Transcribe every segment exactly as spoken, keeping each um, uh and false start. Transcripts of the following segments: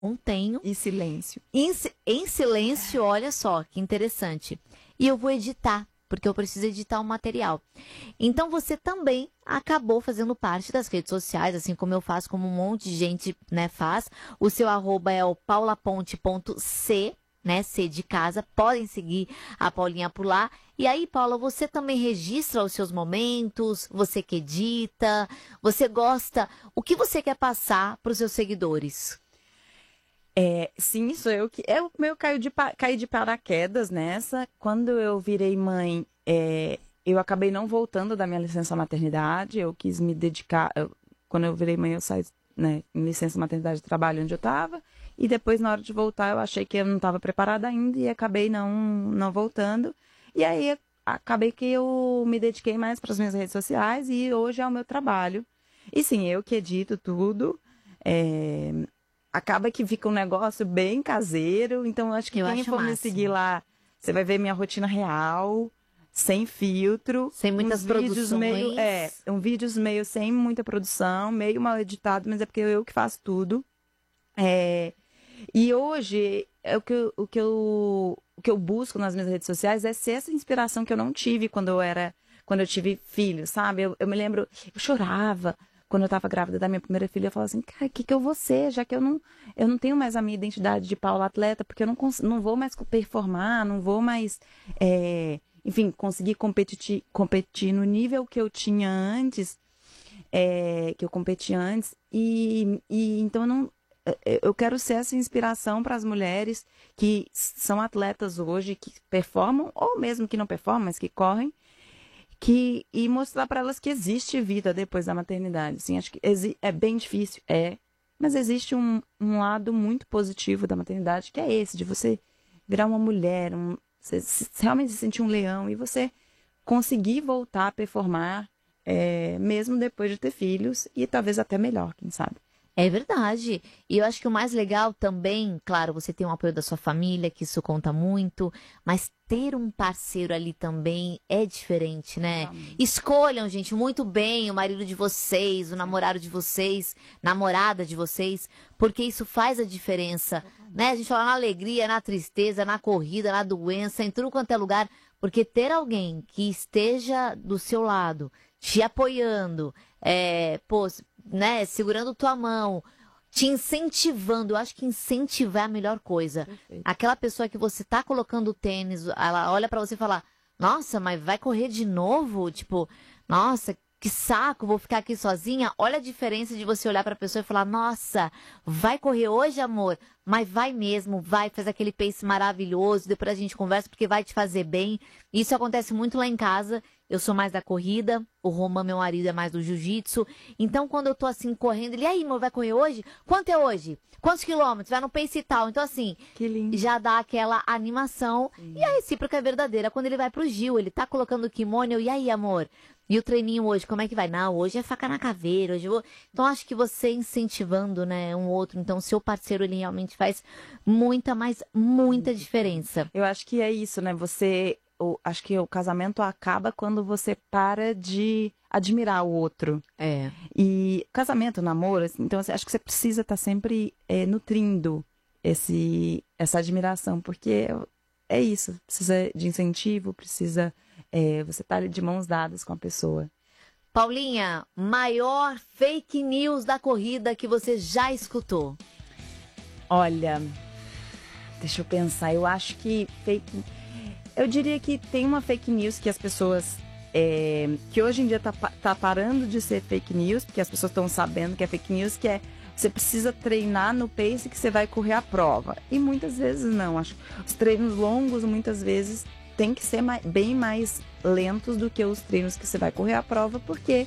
Não tenho. E silêncio. Em, si- em silêncio, olha só, que interessante. E eu vou editar, porque eu preciso editar o material. Então, você também acabou fazendo parte das redes sociais, assim como eu faço, como um monte de gente, né, faz. O seu arroba é o paulaponte ponto c, né, C de casa. Podem seguir a Paulinha por lá. E aí, Paula, você também registra os seus momentos, você que edita, você gosta, o que você quer passar para os seus seguidores? É, sim, sou eu que. Eu meio caí de, pa- caí de paraquedas nessa. Quando eu virei mãe, é, eu acabei não voltando da minha licença maternidade. Eu quis me dedicar. eu- quando eu virei mãe, eu saí, né, em licença maternidade de trabalho onde eu estava. E depois, na hora de voltar, eu achei que eu não estava preparada ainda e acabei não, não voltando. E aí, acabei que eu me dediquei mais para as minhas redes sociais e hoje é o meu trabalho. E sim, eu que edito tudo. É, acaba que fica um negócio bem caseiro. Então, acho que Eu quem acho for me máximo. seguir lá, você vai ver minha rotina real, sem filtro. Sem muitas uns vídeos meio, produções. é, um vídeos meio sem muita produção, meio mal editado, mas é porque eu que faço tudo. É, e hoje, é o que, eu, o, que eu, o que eu busco nas minhas redes sociais é ser essa inspiração que eu não tive quando eu era, quando eu tive filhos, sabe? Eu, eu me lembro, eu chorava quando eu estava grávida da minha primeira filha. Eu falava assim, cara, o que, que eu vou ser? Já que eu não, eu não tenho mais a minha identidade de Paula atleta, porque eu não, cons- não vou mais performar, não vou mais, é, enfim, conseguir competir, competir no nível que eu tinha antes, é, que eu competi antes. E, e então eu não. é, Eu quero ser essa inspiração para as mulheres que são atletas hoje, que performam, ou mesmo que não performam, mas que correm, que, e mostrar para elas que existe vida depois da maternidade. Assim, acho que exi- é bem difícil, é, mas existe um, um lado muito positivo da maternidade, que é esse, de você virar uma mulher, um, você se- realmente se sentir um leão e você conseguir voltar a performar, é, mesmo depois de ter filhos, e talvez até melhor, quem sabe. É verdade. E eu acho que o mais legal também, claro, você tem o apoio da sua família, que isso conta muito, mas ter um parceiro ali também é diferente, né? Realmente. Escolham, gente, muito bem o marido de vocês, o namorado de vocês, namorada de vocês, porque isso faz a diferença, né? A gente fala na alegria, na tristeza, na corrida, na doença, em tudo quanto é lugar, porque ter alguém que esteja do seu lado, te apoiando, é, pô, né, segurando tua mão, te incentivando. Eu acho que incentivar é a melhor coisa. Perfeito. Aquela pessoa que você tá colocando o tênis, ela olha pra você e fala, nossa, mas vai correr de novo? Tipo, nossa, que saco, vou ficar aqui sozinha. Olha a diferença de você olhar pra pessoa e falar, nossa, vai correr hoje, amor? Mas vai mesmo, vai, faz aquele pace maravilhoso, depois a gente conversa porque vai te fazer bem. Isso acontece muito lá em casa. Eu sou mais da corrida, o Roman, meu marido, é mais do jiu-jitsu. Então, quando eu tô assim, correndo, ele, e aí, amor, vai correr hoje? Quanto é hoje? Quantos quilômetros? Vai no pace e tal. Então, assim, Que lindo. já dá aquela animação. E a recíproca é verdadeira. Quando ele vai pro Gil, ele tá colocando o kimono, eu, e aí, amor? E o treininho hoje, como é que vai? Não, hoje é faca na caveira, hoje eu vou... Então, acho que você incentivando, né, um outro. Então, seu parceiro, ele realmente faz muita, mas muita diferença. Eu acho que é isso, né? Você, o- acho que o casamento acaba quando você para de admirar o outro. É. E casamento, namoro, assim, então assim, acho que você precisa estar sempre é, nutrindo esse, essa admiração, porque é isso, precisa de incentivo, precisa é, você estar de mãos dadas com a pessoa. Paulinha, maior fake news da corrida que você já escutou. Olha, deixa eu pensar, eu acho que fake. Eu diria que tem uma fake news que as pessoas. é, que hoje em dia tá, pa- tá parando de ser fake news, porque as pessoas estão sabendo que é fake news, que é você precisa treinar no pace que você vai correr a prova. E muitas vezes não. Acho que os treinos longos, muitas vezes, tem que ser mai- bem mais lentos do que os treinos que você vai correr a prova, porque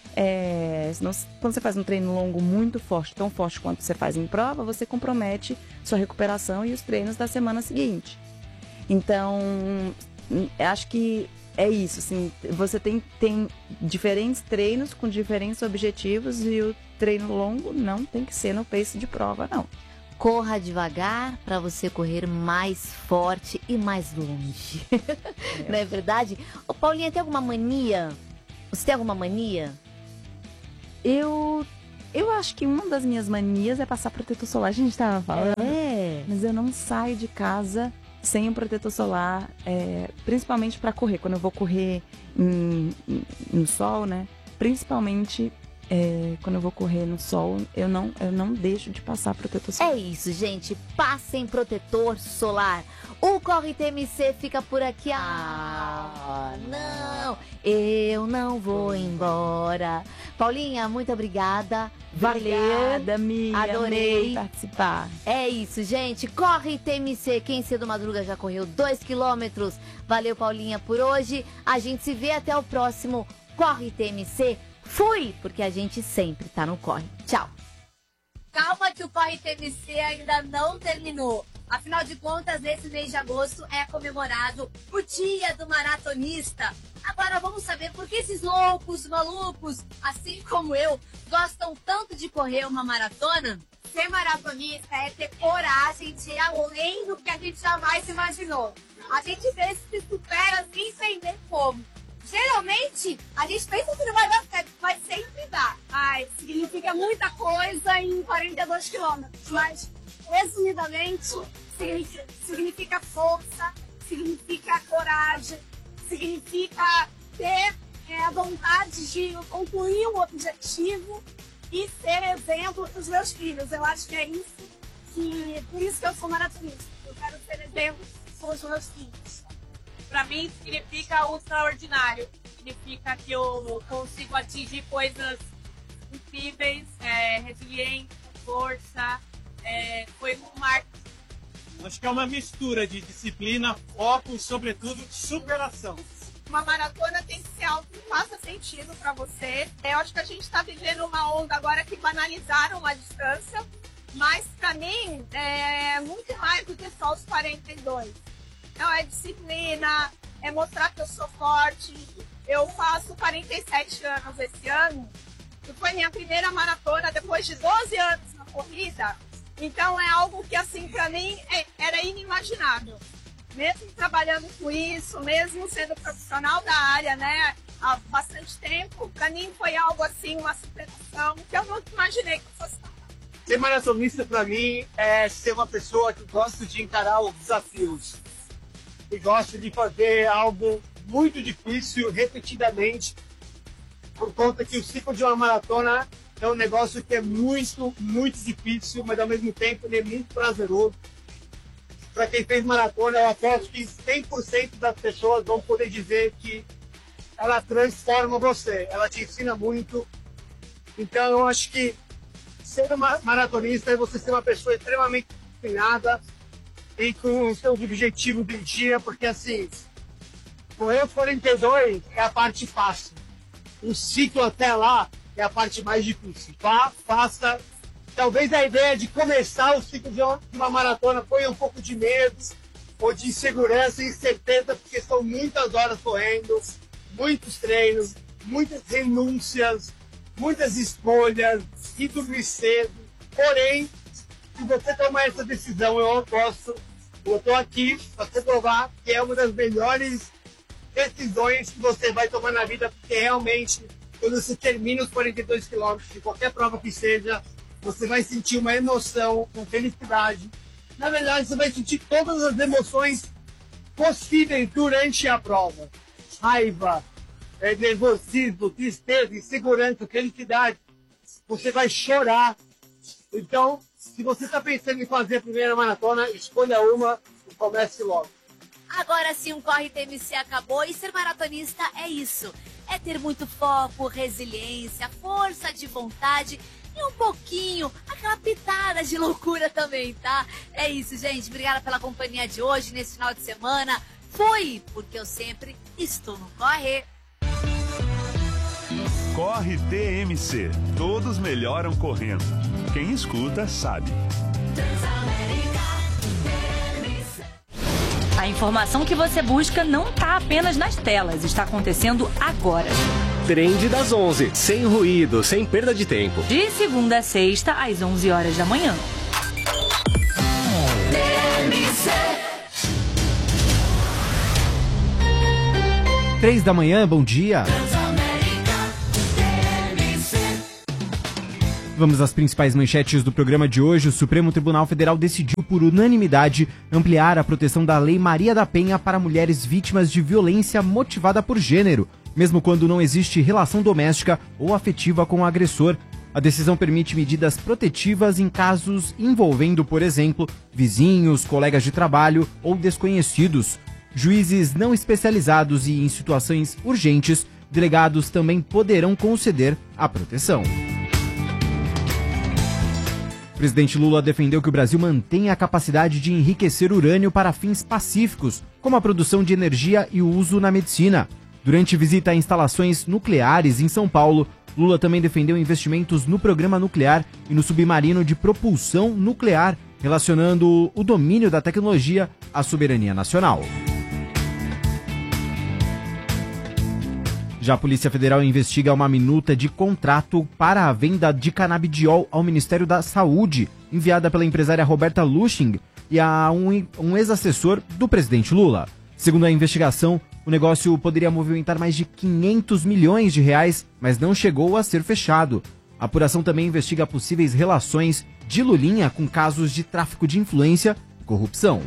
é, senão, quando você faz um treino longo muito forte, tão forte quanto você faz em prova, você compromete sua recuperação e os treinos da semana seguinte. Então, hum, acho que é isso, assim, você tem, tem diferentes treinos com diferentes objetivos e o treino longo não tem que ser no pace de prova, não. Corra devagar para você correr mais forte e mais longe. É. Não é verdade? Ô, Paulinha, tem alguma mania? Você tem alguma mania? Eu, Eu acho que uma das minhas manias é passar protetor solar. A gente tava falando. É. Mas eu não saio de casa sem um protetor solar, é, principalmente para correr. Quando eu vou correr em, em, no sol, né? Principalmente é, quando eu vou correr no sol, eu não, eu não deixo de passar protetor solar. É isso, gente. Passem protetor solar. O Corre T M C fica por aqui. Ah, não. Eu não vou embora. Paulinha, muito obrigada. Valeu, Mia. Adorei participar. É isso, gente. Corre T M C. Quem cedo madruga já correu dois quilômetros. Valeu, Paulinha, por hoje. A gente se vê até o próximo Corre T M C. Fui, porque a gente sempre tá no corre. Tchau. Calma que o Corre T M C ainda não terminou. Afinal de contas, nesse mês de agosto é comemorado o Dia do Maratonista. Agora vamos saber por que esses loucos, malucos, assim como eu, gostam tanto de correr uma maratona? Ser maratonista é ter coragem de ir além do que a gente jamais imaginou. A gente vê se se supera sem entender como. Geralmente, a gente pensa que não vai dar certo, mas sempre dá. Ai, significa muita coisa em quarenta e dois quilômetros, mas, resumidamente, significa, significa força, significa coragem, significa ter é, a vontade de concluir um objetivo e ser exemplo para os meus filhos. Eu acho que é isso, que, por isso que eu sou maratonista. Eu quero ser exemplo para os meus filhos. Para mim, significa o extraordinário. Significa que eu consigo atingir coisas incríveis, é, resiliência, força, é, foi um marco. Acho que é uma mistura de disciplina, foco e, sobretudo, superação. Uma maratona tem que ser algo que faça sentido para você. Eu acho que a gente está vivendo uma onda agora que banalizaram a distância, mas para mim é muito mais do que só os quarenta e dois. Então é disciplina, é mostrar que eu sou forte. Eu faço quarenta e sete anos esse ano, que foi minha primeira maratona depois de doze anos na corrida. Então é algo que, assim, para mim é, era inimaginável. Mesmo trabalhando com isso, mesmo sendo profissional da área, né, há bastante tempo, para mim foi algo assim, uma superação que eu nunca imaginei que fosse. Ser maratonista, para mim, é ser uma pessoa que gosta de encarar os desafios. E gosta de fazer algo muito difícil, repetidamente, por conta que o ciclo de uma maratona é um negócio que é muito, muito difícil, mas ao mesmo tempo ele é muito prazeroso. Para quem fez maratona, eu aposto que cem por cento das pessoas vão poder dizer que ela transforma você, ela te ensina muito. Então eu acho que ser uma maratonista é você ser uma pessoa extremamente disciplinada e com os seus objetivos do dia, porque assim, correr quarenta e dois é a parte fácil. O ciclo até lá é a parte mais difícil. Vá, faça. Talvez a ideia de começar o ciclo de uma maratona foi um pouco de medo, ou de insegurança e incerteza, porque são muitas horas correndo, muitos treinos, muitas renúncias, muitas escolhas, e dormir cedo. Porém, se você tomar essa decisão, eu aposto, eu estou aqui para te provar que é uma das melhores decisões que você vai tomar na vida, porque realmente, quando você termina os quarenta e dois quilômetros, de qualquer prova que seja, você vai sentir uma emoção, uma felicidade. Na verdade, você vai sentir todas as emoções possíveis durante a prova. Raiva, é, nervosismo, tristeza, insegurança, felicidade. Você vai chorar. Então, se você está pensando em fazer a primeira maratona, escolha uma e comece logo. Agora sim, o Corre T M C acabou e ser maratonista é isso. É ter muito foco, resiliência, força de vontade e um pouquinho, aquela pitada de loucura também, tá? É isso, gente. Obrigada pela companhia de hoje, nesse final de semana. Fui, porque eu sempre estou no Corre. Corre T M C. Todos melhoram correndo. Quem escuta sabe. A informação que você busca não está apenas nas telas, está acontecendo agora. Trend das onze, sem ruído, sem perda de tempo. De segunda a sexta, às onze horas da manhã. Três da manhã, bom dia. Vamos às principais manchetes do programa de hoje. O Supremo Tribunal Federal decidiu por unanimidade ampliar a proteção da Lei Maria da Penha para mulheres vítimas de violência motivada por gênero, mesmo quando não existe relação doméstica ou afetiva com o agressor. A decisão permite medidas protetivas em casos envolvendo, por exemplo, vizinhos, colegas de trabalho ou desconhecidos. Juízes não especializados e em situações urgentes, delegados também poderão conceder a proteção. O presidente Lula defendeu que o Brasil mantenha a capacidade de enriquecer urânio para fins pacíficos, como a produção de energia e o uso na medicina. Durante visita a instalações nucleares em São Paulo, Lula também defendeu investimentos no programa nuclear e no submarino de propulsão nuclear, relacionando o domínio da tecnologia à soberania nacional. Já a Polícia Federal investiga uma minuta de contrato para a venda de canabidiol ao Ministério da Saúde, enviada pela empresária Roberta Lusching e a um, um ex-assessor do presidente Lula. Segundo a investigação, o negócio poderia movimentar mais de quinhentos milhões de reais, mas não chegou a ser fechado. A apuração também investiga possíveis relações de Lulinha com casos de tráfico de influência e corrupção.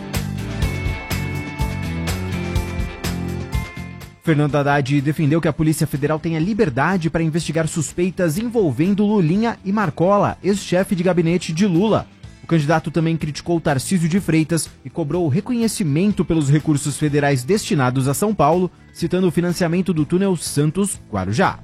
Fernando Haddad defendeu que a Polícia Federal tenha liberdade para investigar suspeitas envolvendo Lulinha e Marcola, ex-chefe de gabinete de Lula. O candidato também criticou Tarcísio de Freitas e cobrou o reconhecimento pelos recursos federais destinados a São Paulo, citando o financiamento do túnel Santos-Guarujá.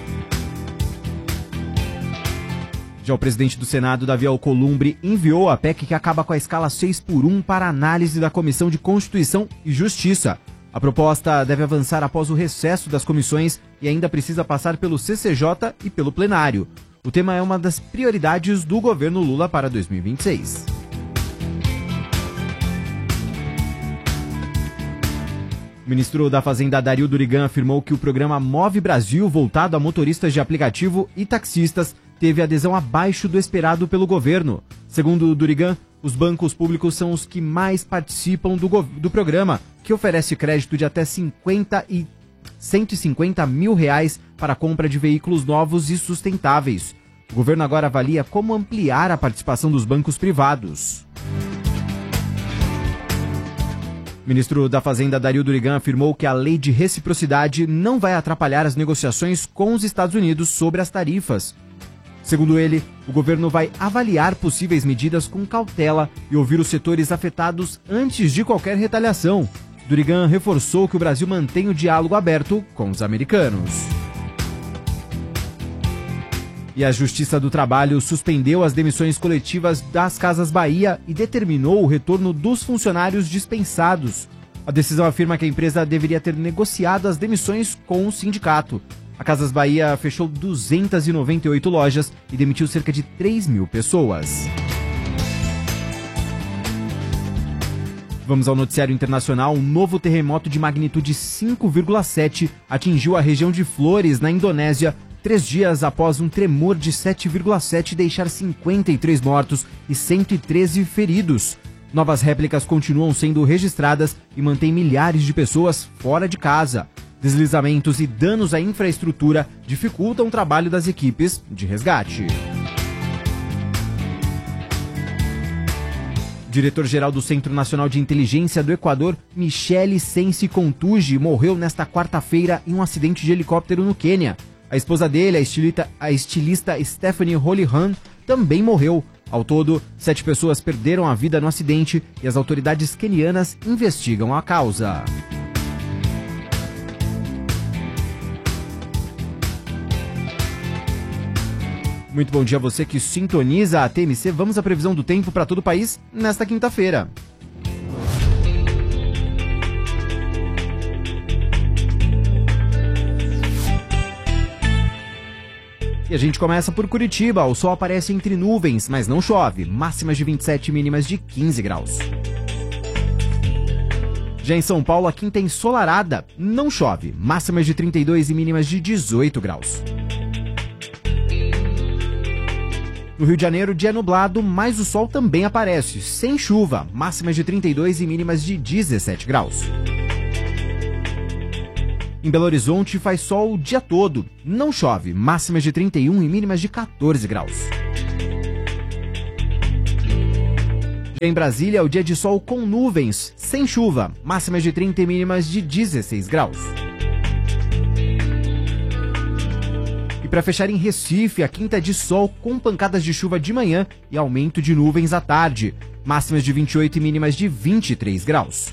Já o presidente do Senado, Davi Alcolumbre, enviou a P E C que acaba com a escala seis por um para análise da Comissão de Constituição e Justiça. A proposta deve avançar após o recesso das comissões e ainda precisa passar pelo C C J e pelo plenário. O tema é uma das prioridades do governo Lula para dois mil e vinte e seis. O ministro da Fazenda, Dario Durigan, afirmou que o programa Move Brasil, voltado a motoristas de aplicativo e taxistas, teve adesão abaixo do esperado pelo governo. Segundo Durigan, os bancos públicos são os que mais participam do, do programa, que oferece crédito de até cinquenta e cento e cinquenta mil reais para a compra de veículos novos e sustentáveis. O governo agora avalia como ampliar a participação dos bancos privados. O ministro da Fazenda, Dario Durigan, afirmou que a lei de reciprocidade não vai atrapalhar as negociações com os Estados Unidos sobre as tarifas. Segundo ele, o governo vai avaliar possíveis medidas com cautela e ouvir os setores afetados antes de qualquer retaliação. Durigan reforçou que o Brasil mantém o diálogo aberto com os americanos. E a Justiça do Trabalho suspendeu as demissões coletivas das Casas Bahia e determinou o retorno dos funcionários dispensados. A decisão afirma que a empresa deveria ter negociado as demissões com o sindicato. A Casas Bahia fechou duzentas e noventa e oito lojas e demitiu cerca de três mil pessoas. Vamos ao noticiário internacional. Um novo terremoto de magnitude cinco vírgula sete atingiu a região de Flores, na Indonésia, três dias após um tremor de sete vírgula sete deixar cinquenta e três mortos e cento e treze feridos. Novas réplicas continuam sendo registradas e mantêm milhares de pessoas fora de casa. Deslizamentos e danos à infraestrutura dificultam o trabalho das equipes de resgate. Diretor-geral do Centro Nacional de Inteligência do Equador, Michele Sensi Contugi, morreu nesta quarta-feira em um acidente de helicóptero no Quênia. A esposa dele, a estilista, a estilista Stephanie Holihan, também morreu. Ao todo, sete pessoas perderam a vida no acidente e as autoridades quenianas investigam a causa. Muito bom dia a você que sintoniza a T M C. Vamos à previsão do tempo para todo o país nesta quinta-feira. E a gente começa por Curitiba. O sol aparece entre nuvens, mas não chove. Máximas de vinte e sete, mínimas de quinze graus. Já em São Paulo, a quinta é ensolarada, não chove. Máximas de trinta e dois e mínimas de dezoito graus. No Rio de Janeiro, dia nublado, mas o sol também aparece, sem chuva, máximas de trinta e dois e mínimas de dezessete graus. Em Belo Horizonte faz sol o dia todo, não chove, máximas de trinta e um e mínimas de quatorze graus. Já em Brasília é o dia de sol com nuvens, sem chuva, máximas de trinta e mínimas de dezesseis graus. E para fechar em Recife, a quinta é de sol com pancadas de chuva de manhã e aumento de nuvens à tarde, máximas de vinte e oito e mínimas de vinte e três graus.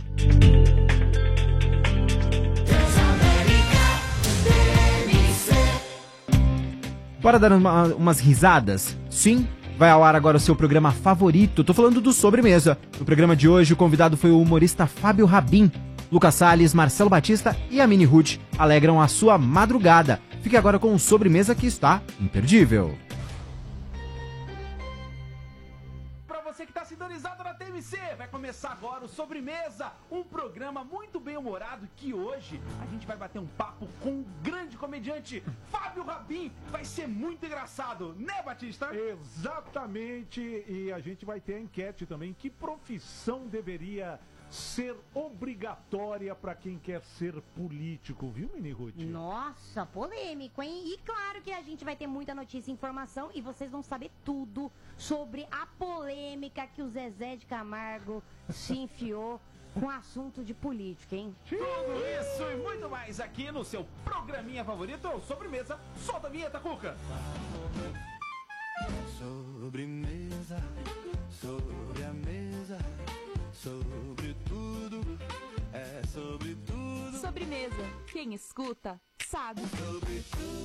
Bora dar uma, umas risadas? Sim, vai ao ar agora o seu programa favorito. Tô falando do Sobremesa. No programa de hoje, o convidado foi o humorista Fábio Rabin. Lucas Salles, Marcelo Batista e a Mini Ruth alegram a sua madrugada. Fique agora com o Sobremesa, que está imperdível. Você que está sintonizado na T M C, vai começar agora o Sobremesa, um programa muito bem humorado que hoje a gente vai bater um papo com um grande comediante, Fábio Rabin. Vai ser muito engraçado, né, Batista? Exatamente, e a gente vai ter a enquete também, que profissão deveria ser obrigatória para quem quer ser político, viu, Mini Ruth? Nossa, polêmico, hein? E claro que a gente vai ter muita notícia e informação e vocês vão saber tudo sobre a polêmica que o Zezé de Camargo se enfiou com assunto de política, hein? Tudo isso e muito mais aqui no seu programinha favorito, Sobremesa. Solta a vinheta, Cuca! Sobremesa, sobre a mesa, sobre tudo, é sobre tudo. Sobremesa, quem escuta, sabe. Sobre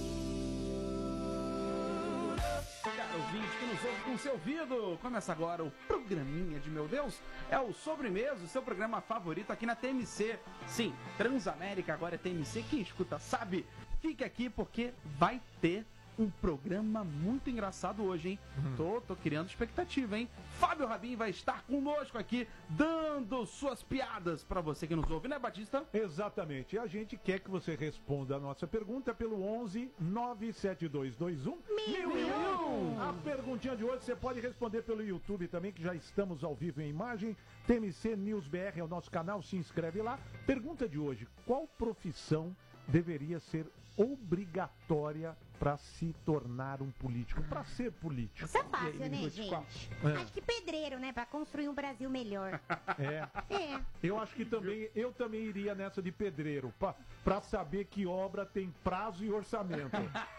Cara ouvinte que nos ouve com seu ouvido, começa agora o programinha de meu Deus, é o Sobremesa, o seu programa favorito aqui na T M C. Sim, Transamérica agora é T M C, quem escuta sabe. Fique aqui porque vai ter um programa muito engraçado hoje, hein? Uhum. Tô, tô criando expectativa, hein? Fábio Rabin vai estar conosco aqui, dando suas piadas pra você que nos ouve, né, Batista? Exatamente. E a gente quer que você responda a nossa pergunta pelo onze nove sete dois dois um mil e um. A perguntinha de hoje você pode responder pelo YouTube também, que já estamos ao vivo em imagem. T M C News B R é o nosso canal, se inscreve lá. Pergunta de hoje: qual profissão deveria ser obrigatória para se tornar um político, para ser político? Isso é fácil, aí, né, gente? É. Acho que pedreiro, né, para construir um Brasil melhor. É. É. Eu acho que também, eu também iria nessa de pedreiro, para saber que obra tem prazo e orçamento.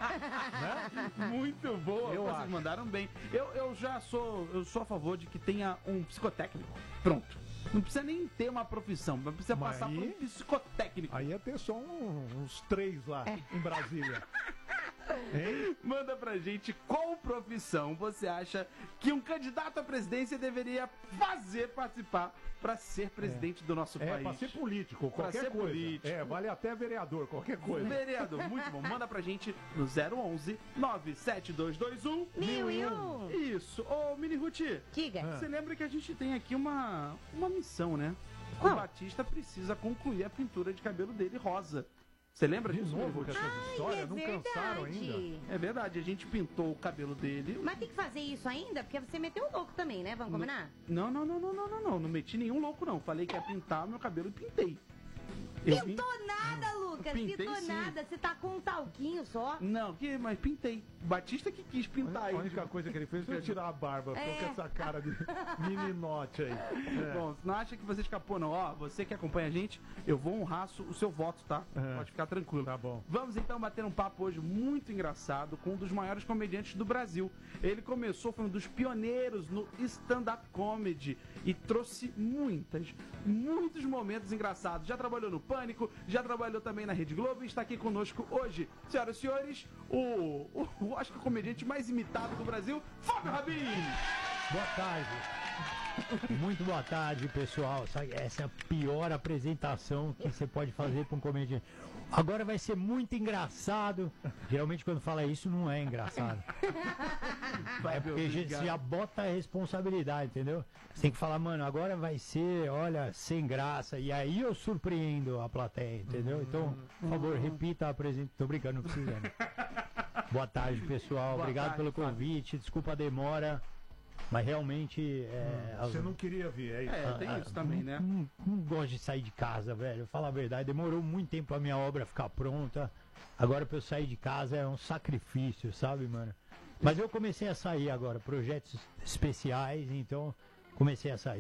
Né? Muito boa, eu vocês acho. mandaram bem. Eu, eu já sou, eu sou a favor de que tenha um psicotécnico. Pronto. Não precisa nem ter uma profissão, mas precisa mas passar aí, por um psicotécnico. Aí ia ter só um, uns três lá é. em Brasília. Hein? Manda pra gente qual profissão você acha que um candidato à presidência deveria fazer participar pra ser presidente é. do nosso é, país. É, pra ser político, qualquer pra ser coisa. Político. É, vale até vereador, qualquer coisa. Vereador, muito bom. Manda pra gente no zero onze nove sete dois dois um mil e um. Isso. Ô, Mini Ruth, diga. Você lembra que a gente tem aqui uma, uma missão, né? Qual? O Batista precisa concluir a pintura de cabelo dele rosa. Você lembra de disso? novo com essas Ai, histórias? é não verdade. cansaram ainda? É verdade, a gente pintou o cabelo dele. Mas tem que fazer isso ainda? Porque você meteu o louco também, né? Vamos combinar? Não, não, não, não, não, não, não. Não meti nenhum louco, não. Falei que ia pintar o meu cabelo e pintei. Eu Pintou vim... nada, Lucas. Pintei, pintou sim. nada. Você tá com um talquinho só. Não, que, mas pintei. O Batista que quis pintar aí. A única coisa que ele fez foi tirar a barba. É. Ficou com essa cara de meninote aí. É. Bom, não acha que você escapou, não. Ó, você que acompanha a gente, eu vou honrar o seu voto, tá? É. Pode ficar tranquilo. Tá bom. Vamos então bater um papo hoje muito engraçado com um dos maiores comediantes do Brasil. Ele começou, foi um dos pioneiros no stand-up comedy e trouxe muitas, muitos momentos engraçados. Já trabalhou no Pânico, já trabalhou também na Rede Globo e está aqui conosco hoje. Senhoras e senhores, o, o, o acho que o comediante mais imitado do Brasil, Fábio Rabin! Boa tarde. Muito boa tarde, pessoal. Essa é a pior apresentação que você pode fazer para um comediante. Agora vai ser muito engraçado. Geralmente quando fala isso não é engraçado. É porque você já bota a responsabilidade, entendeu? Você tem que falar, mano, agora vai ser, olha, sem graça. E aí eu surpreendo a plateia, entendeu? Então, por favor, repita a apresentação. Tô brincando, não precisa. Boa tarde, pessoal. Boa Obrigado tarde, pelo convite. Desculpa a demora. Mas realmente. É, Hum, você não queria vir, é isso? É, tem isso também, né? Não, não gosto de sair de casa, velho. Falar a verdade, demorou muito tempo pra minha obra ficar pronta. Agora pra eu sair de casa é um sacrifício, sabe, mano? Mas eu comecei a sair agora, projetos especiais, então comecei a sair.